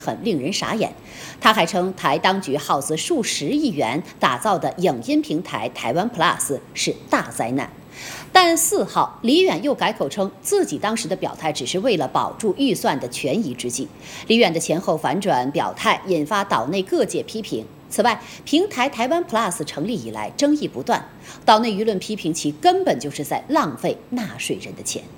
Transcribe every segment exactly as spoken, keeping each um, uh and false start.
很令人傻眼。他还称，台当局耗资数十亿元打造的影音平台台湾 Plus 是大灾难。但四号，李远又改口称自己当时的表态只是为了保住预算的权宜之计。李远的前后反转表态，引发岛内各界批评。此外，平台台湾 Plus 成立以来争议不断，岛内舆论批评其根本就是在浪费纳税人的钱。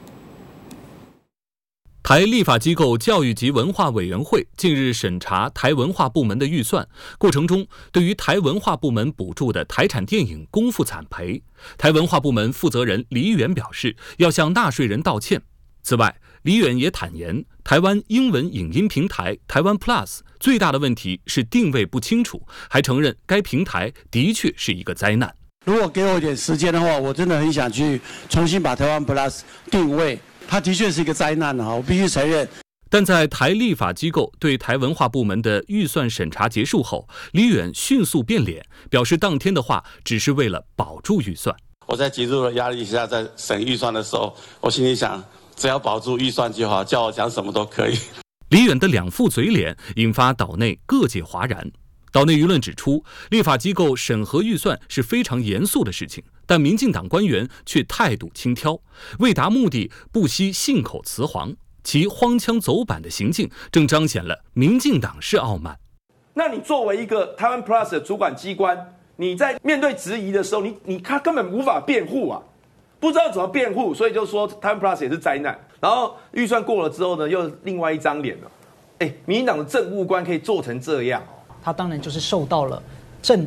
台立法机构教育及文化委员会近日审查台文化部门的预算过程中，对于台文化部门补助的台产电影公负惨赔。台文化部门负责人李远表示，要向纳税人道歉。此外，李远也坦言，台湾英文影音平台台湾 Plus 最大的问题是定位不清楚，还承认该平台的确是一个灾难。 如果给我一点时间的话，我真的很想去重新把台湾 Plus 定位。它的确是一个灾难啊，我必须承认。 但在台立法机构对台文化部门的预算审查结束后，李远迅速变脸，表示当天的话只是为了保住预算。 我在极度的压力下，在审预算的时候，我心里想，只要保住预算就好，叫我讲什么都可以。 李远的两副嘴脸引发岛内各界哗然。岛内舆论指出，立法机构审核预算是非常严肃的事情，但民进党官员却态度轻佻，为达目的不惜信口雌黄，其荒腔走板的行径正彰显了民进党式傲慢。 那你作为一个台湾 Plus 的主管机关，你在面对质疑的时候，你你他根本无法辩护啊，不知道怎么辩护，所以就说台湾 Plus 也是灾难。然后预算过了之后呢，又另外一张脸了。哎，民进党的政务官可以做成这样。 他当然就是受到了